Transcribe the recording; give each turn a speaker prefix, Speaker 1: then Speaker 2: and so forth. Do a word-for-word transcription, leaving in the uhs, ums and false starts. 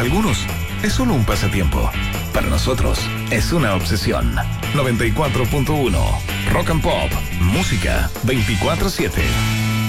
Speaker 1: algunos es solo un pasatiempo. Para nosotros es una obsesión. noventa y cuatro punto uno Rock and Pop. Música veinticuatro siete.